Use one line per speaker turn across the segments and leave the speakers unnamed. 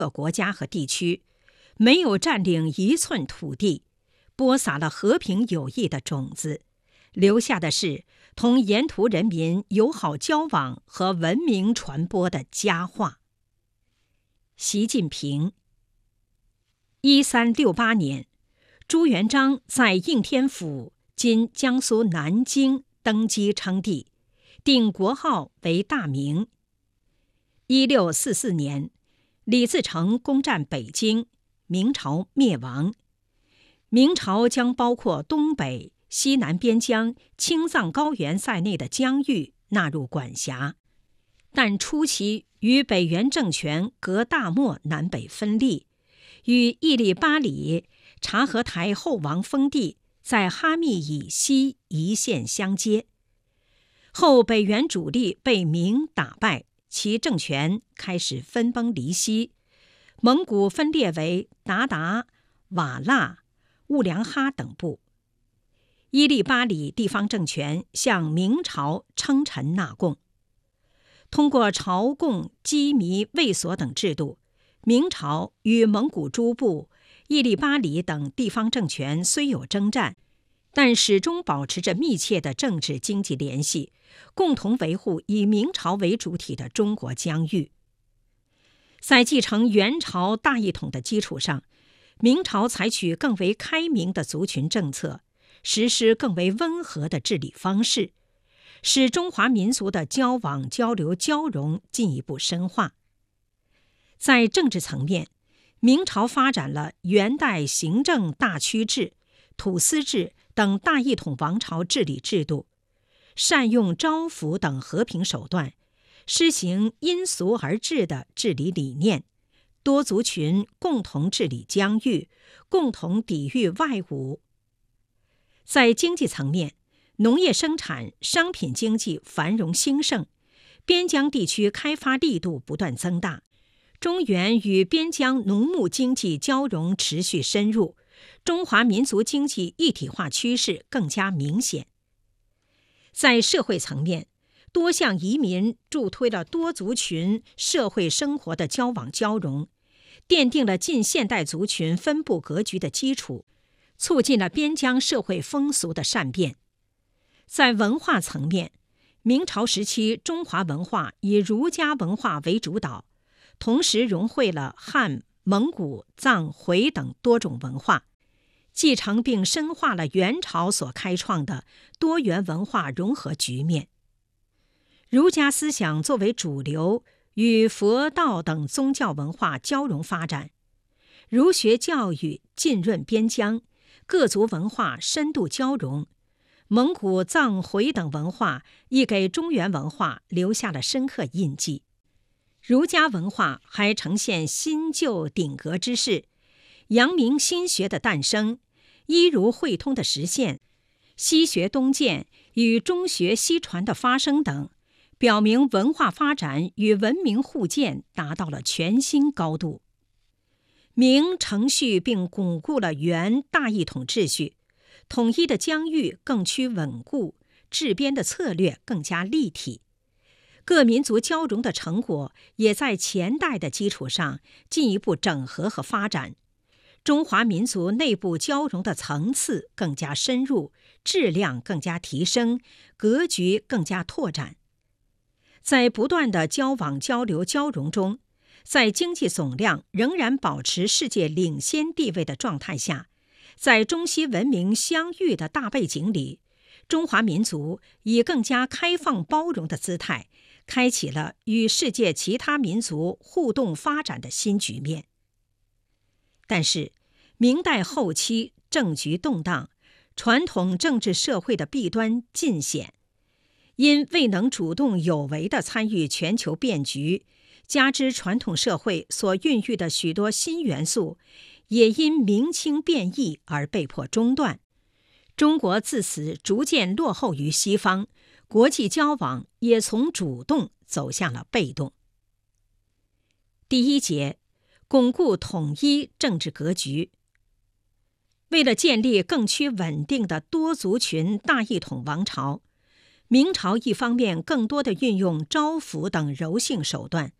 个国家和地区，没有占领一寸土地，播撒了和平友谊的种子，留下的是同沿途人民友好交往和文明传播的佳话。习近平。1368年，朱元璋在应天府（今江苏南京）登基称帝，定国号为大明。1644年，李自成攻占北京，明朝灭亡。明朝将包括东北、西南边疆、青藏高原在内的疆域纳入管辖，但初期与北元政权隔大漠南北分立，与伊利巴里、察合台后王封地在哈密以西一线相接。后北元主力被明打败，其政权开始分崩离析，蒙古分裂为鞑靼、瓦剌、兀良哈等部。伊利巴里地方政权向明朝称臣纳贡。通过朝贡、羁縻、卫所等制度，明朝与蒙古诸部、伊利巴里等地方政权虽有征战，但始终保持着密切的政治经济联系，共同维护以明朝为主体的中国疆域。在继承元朝大一统的基础上，明朝采取更为开明的族群政策，实施更为温和的治理方式，使中华民族的交往、交流、交融进一步深化。在政治层面，明朝发展了元代行政大区制、土司制等大一统王朝治理制度，善用招抚等和平手段，施行因俗而治的治理理念，多族群共同治理疆域，共同抵御外侮。在经济层面，农业生产、商品经济繁荣兴盛，边疆地区开发力度不断增大，中原与边疆农牧经济交融持续深入，中华民族经济一体化趋势更加明显。在社会层面，多项移民助推了多族群社会生活的交往交融，奠定了近现代族群分布格局的基础，促进了边疆社会风俗的善变。在文化层面，明朝时期中华文化以儒家文化为主导，同时融汇了汉、蒙古、藏、回等多种文化，继承并深化了元朝所开创的多元文化融合局面。儒家思想作为主流，与佛道等宗教文化交融发展，儒学教育浸润边疆，各族文化深度交融，蒙古、藏、回等文化亦给中原文化留下了深刻印记。儒家文化还呈现新旧鼎革之势，阳明心学的诞生，医儒汇通的实现，西学东渐与中学西传的发生等，表明文化发展与文明互鉴达到了全新高度。明承续并巩固了元大一统秩序，统一的疆域更趋稳固，治边的策略更加立体。各民族交融的成果也在前代的基础上进一步整合和发展，中华民族内部交融的层次更加深入，质量更加提升，格局更加拓展。在不断的交往、交流、交融中，在经济总量仍然保持世界领先地位的状态下，在中西文明相遇的大背景里，中华民族以更加开放包容的姿态，开启了与世界其他民族互动发展的新局面。但是，明代后期政局动荡，传统政治社会的弊端尽显，因未能主动有为地参与全球变局，加之传统社会所孕育的许多新元素，也因明清变异而被迫中断。中国自此逐渐落后于西方，国际交往也从主动走向了被动。第一节，巩固统一政治格局。为了建立更趋稳定的多族群大一统王朝，明朝一方面更多地运用招抚等柔性手段，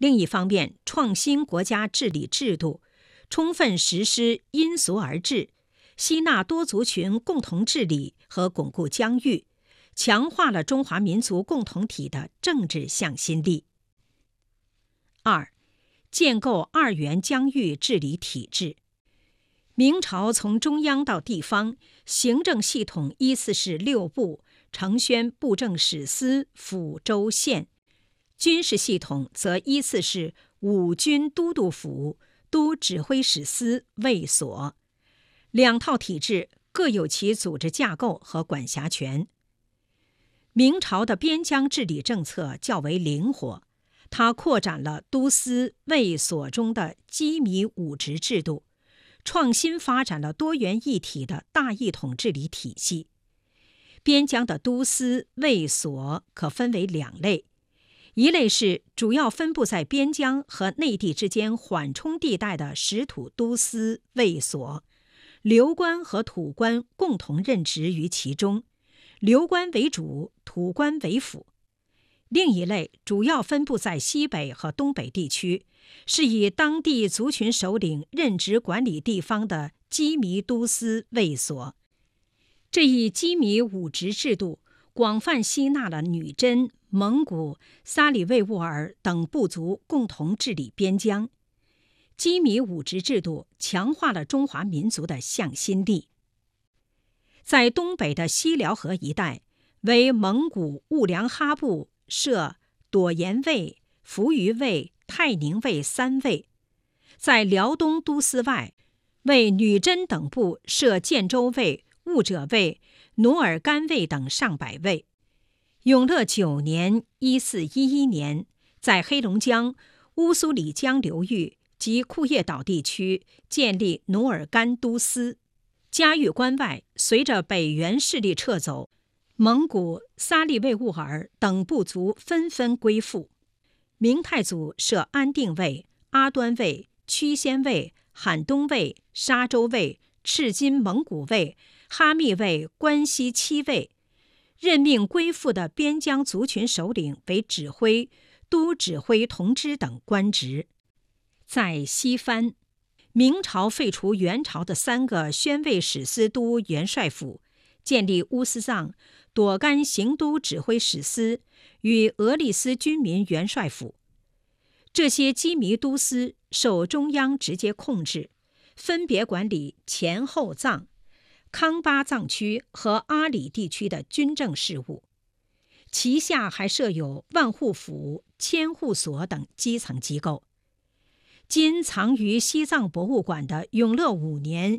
另一方面，创新国家治理制度，充分实施因俗而治，吸纳多族群共同治理和巩固疆域，强化了中华民族共同体的政治向心力。2. 建构二元疆域治理体制。明朝从中央到地方，行政系统依次是6部、承宣布政使司、府、州、县；军事系统则依次是五军都督府、都指挥使司、卫所。两套体制各有其组织架构和管辖权。明朝的边疆治理政策较为灵活，它扩展了都司、卫所中的羁縻五职制度，创新发展了多元一体的大一统治理体系。边疆的都司、卫所可分为2类，一类是主要分布在边疆和内地之间缓冲地带的实土都司、卫所，流官和土官共同任职于其中，流官为主，土官为辅。另一类主要分布在西北和东北地区，是以当地族群首领任职管理地方的羁縻都司、卫所。这一羁縻五职制度广泛吸纳了女真、蒙古、撒里喂乌尔等部族共同治理边疆。羁縻五职制度强化了中华民族的向心力。在东北的西辽河一带，为蒙古兀良哈部设朵颜卫、扶余卫、泰宁卫3卫；在辽东都司外，为女真等部设建州卫、兀者卫、努尔干卫等上百位。永乐9年1411年，在黑龙江、乌苏里江流域及库页岛地区建立努尔干都司。嘉峪关外，随着北元势力撤走，蒙古、撒利喂兀尔等部族纷纷归附。明太祖设安定卫、阿端卫、曲仙卫、罕东卫、沙州卫、赤金蒙古卫、哈密卫、关西7卫，任命归附的边疆族群首领为指挥、都指挥同知等官职。在西番，明朝废除元朝的3个宣慰使司都元帅府，建立乌斯藏、朵甘行都指挥使司与俄利斯军民元帅府。这些羁縻都司受中央直接控制，分别管理前后藏、康巴藏区和阿里地区的军政事务，旗下还设有万户府、千户所等基层机构。今藏于西藏博物馆的永乐5年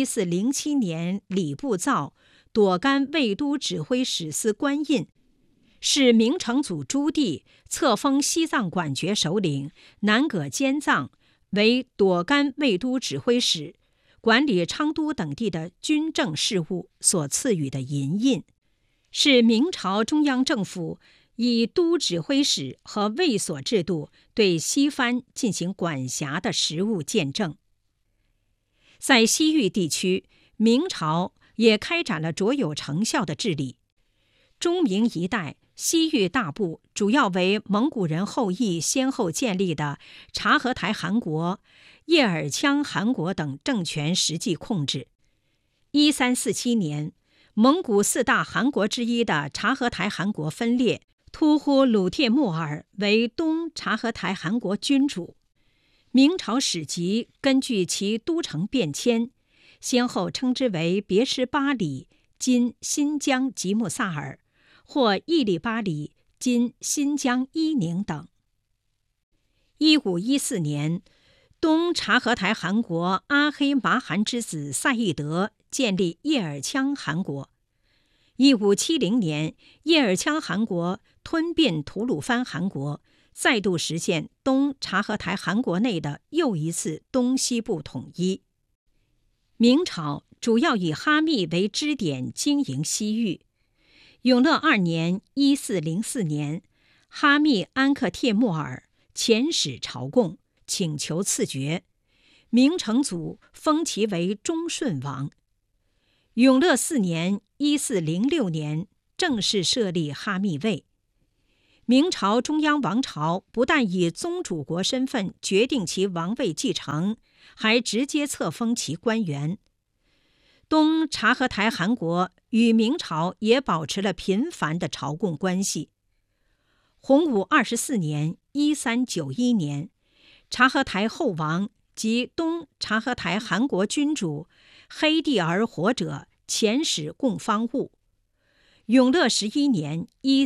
1407年礼部造朵甘卫都指挥使司官印，是明成祖朱棣册封西藏管觉首领南葛坚藏为朵甘卫都指挥使，管理昌都等地的军政事务所赐予的银印，是明朝中央政府以都指挥使和卫所制度对西番进行管辖的实务见证。在西域地区，明朝也开展了卓有成效的治理。中明一带西域大部主要为蒙古人后裔先后建立的察合台汗国、叶尔羌汗国等政权实际控制。1347年，蒙古4大汗国之一的察合台汗国分裂，突呼鲁帖木儿为东察合台汗国君主。明朝史籍根据其都城变迁，先后称之为别什巴里（今新疆吉木萨尔）或伊里巴里（今新疆伊宁）等。1514年，东察合台汗国阿黑麻汗之子赛义德建立叶尔羌汗国。1570年，叶尔羌汗国吞并吐鲁番汗国，再度实现东察合台汗国内的又一次东西部统一。明朝主要以哈密为支点经营西域。永乐2年1404年，哈密安克帖木儿遣使朝贡，请求赐爵，明成祖封其为忠顺王。永乐4年1406年正式设立哈密卫。 明朝中央王朝不但以宗主国身份决定其王位继承，还直接册封其官员。东察合台汗国与明朝也保持了频繁的朝贡关系。洪武24年1391年，察合台后王及东察合台汗国君主黑帝儿活者遣使贡方物。永乐11年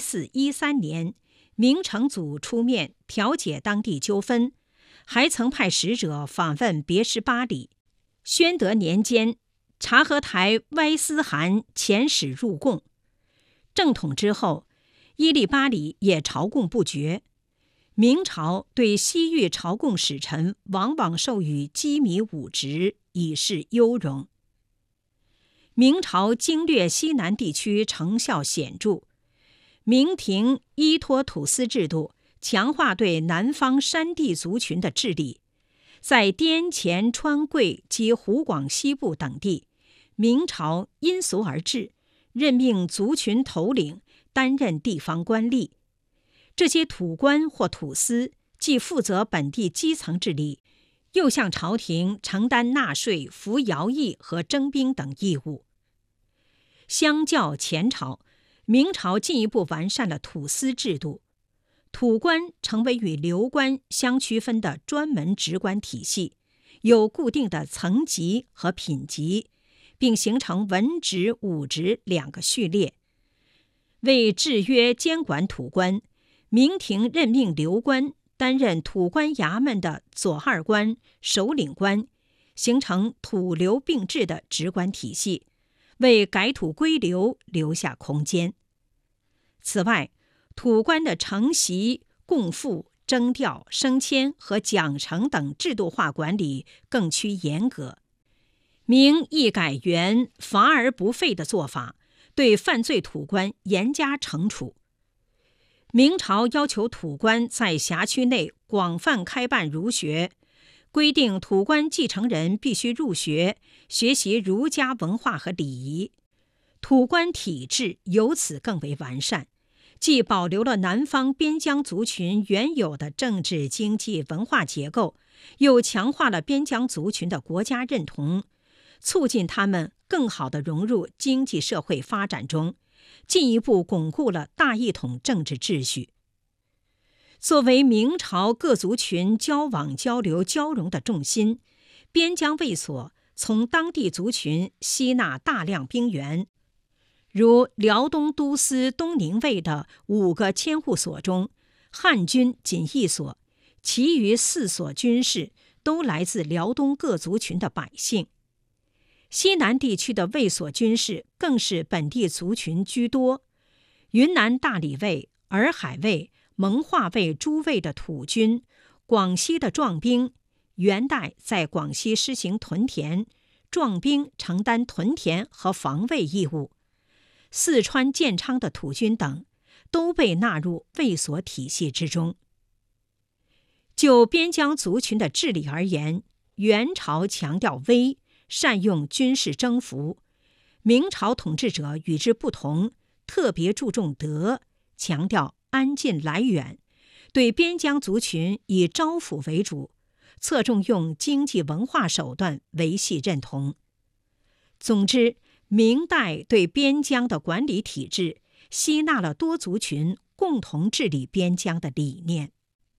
1413年，明成祖出面调解当地纠纷，还曾派使者访问别什巴里。宣德年间，察合台歪思汗遣使入贡。正统之后，伊利巴里也朝贡不绝。明朝对西域朝贡使臣往往授予机密武职，以示优容。明朝经略西南地区成效显著，明廷依托土司制度，强化对南方山地族群的治理。在滇黔川贵及湖广西部等地，明朝因俗而治，任命族群头领担任地方官吏。这些土官或土司既负责本地基层治理，又向朝廷承担纳税、服徭役和征兵等义务。相较前朝，明朝进一步完善了土司制度，土官成为与流官相区分的专门职官体系，有固定的层级和品级，并形成文职、武职两个序列。为制约监管土官，明廷任命流官担任土官衙门的左二官、首领官，形成土流并治的职官体系，为改土归流留下空间。此外，土官的承袭、供赋、征调、升迁和奖惩等制度化管理更趋严格。明一改原罚而不废的做法，对犯罪土官严加惩处。明朝要求土官在辖区内广泛开办儒学，规定土官继承人必须入学，学习儒家文化和礼仪。土官体制由此更为完善，既保留了南方边疆族群原有的政治、经济、文化结构，又强化了边疆族群的国家认同，促进他们更好地融入经济社会发展中，进一步巩固了大一统政治秩序。作为明朝各族群交往交流交融的重心，边疆卫所从当地族群吸纳大量兵员。如辽东都司东宁卫的5个千户所中，汉军仅1所，其余4所军士都来自辽东各族群的百姓。西南地区的卫所军士更是本地族群居多，云南大理卫、洱海卫、蒙化卫诸卫的土军，广西的壮兵，元代在广西施行屯田，壮兵承担屯田和防卫义务。四川建昌的土军等都被纳入卫所体系之中。就边疆族群的治理而言，元朝强调威，善用军事征服；明朝统治者与之不同，特别注重德，强调安近来远，对边疆族群以招抚为主，侧重用经济文化手段维系认同。总之，明代对边疆的管理体制吸纳了多族群共同治理边疆的理念。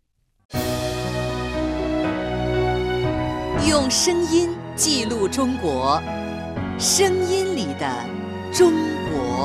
用声音记录中国，声音里的中国。